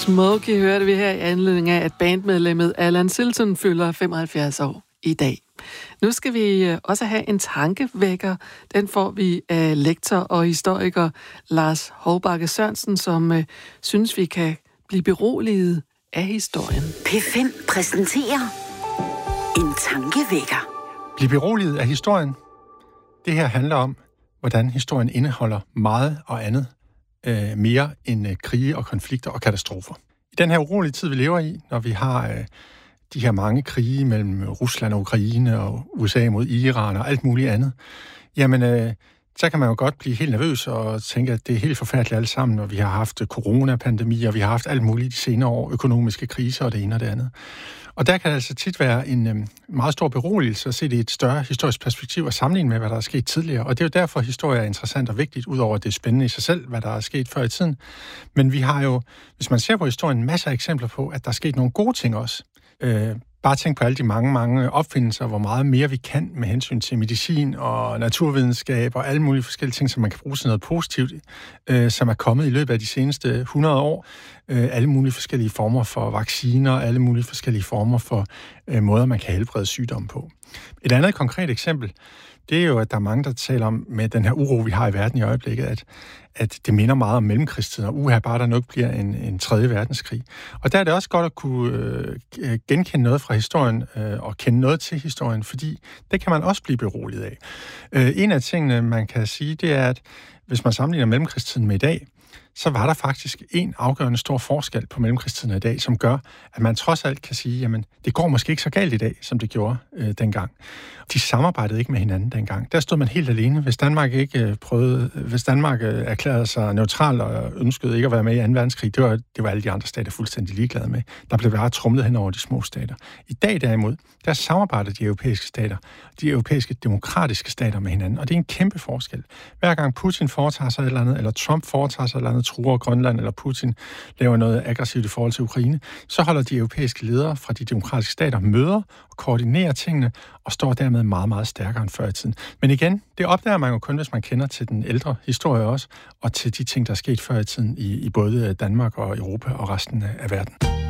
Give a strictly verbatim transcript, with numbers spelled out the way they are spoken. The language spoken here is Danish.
Smokey hørte vi her i anledning af, at bandmedlemmet Alan Silton fylder femoghalvfjerds år i dag. Nu skal vi også have en tankevækker. Den får vi af lektor og historiker Lars Hovbakke Sørensen, som uh, synes, vi kan blive beroliget af historien. P fem præsenterer en tankevækker. Bliv beroliget af historien. Det her handler om, hvordan historien indeholder meget og andet øh, mere end øh, krige og konflikter og katastrofer. I den her urolige tid, vi lever i, når vi har øh, de her mange krige mellem Rusland og Ukraine og U S A mod Iran og alt muligt andet, jamen øh, så kan man jo godt blive helt nervøs og tænke, at det er helt forfærdeligt alle sammen, og vi har haft coronapandemi, og vi har haft alt muligt de senere år, økonomiske kriser og det ene og det andet. Og der kan det altså tit være en øhm, meget stor beroligelse at se det i et større historisk perspektiv og sammenligne med, hvad der er sket tidligere. Og det er jo derfor, at historie er interessant og vigtigt, udover at det er spændende i sig selv, hvad der er sket før i tiden. Men vi har jo, hvis man ser på historien, masser af eksempler på, at der er sket nogle gode ting også. Øh, Bare tænk på alle de mange, mange opfindelser, hvor meget mere vi kan med hensyn til medicin og naturvidenskab og alle mulige forskellige ting, som man kan bruge til noget positivt, øh, som er kommet i løbet af de seneste hundrede år. Øh, alle mulige forskellige former for vacciner, alle mulige forskellige former for øh, måder, man kan helbrede sygdomme på. Et andet konkret eksempel, det er jo, at der er mange, der taler om med den her uro, vi har i verden i øjeblikket, at, at det minder meget om mellemkrigstiden, og uha, bare der nok bliver en, en tredje verdenskrig. Og der er det også godt at kunne øh, genkende noget fra historien, øh, og kende noget til historien, fordi det kan man også blive beroliget af. Øh, en af tingene, man kan sige, det er, at hvis man sammenligner mellemkrigstiden med i dag, så var der faktisk en afgørende stor forskel på mellemkrigstiden i dag, som gør, at man trods alt kan sige, jamen, det går måske ikke så galt i dag, som det gjorde øh, dengang. De samarbejdede ikke med hinanden dengang. Der stod man helt alene. Hvis Danmark ikke øh, prøvede, hvis Danmark øh, erklærede sig neutral og ønskede ikke at være med i anden verdenskrig, det var, det var alle de andre stater fuldstændig ligeglade med. Der blev bare trumlet hen over de små stater. I dag derimod, der samarbejder de europæiske stater, de europæiske demokratiske stater med hinanden, og det er en kæmpe forskel. Hver gang Putin foretager sig et eller andet, eller Trump foretager sig et eller andet, truer Grønland, eller Putin laver noget aggressivt i forhold til Ukraine, så holder de europæiske ledere fra de demokratiske stater møder og koordinerer tingene, og står dermed meget, meget stærkere end før i tiden. Men igen, det opdager man jo kun, hvis man kender til den ældre historie også, og til de ting, der er sket før i tiden i, i både Danmark og Europa og resten af verden.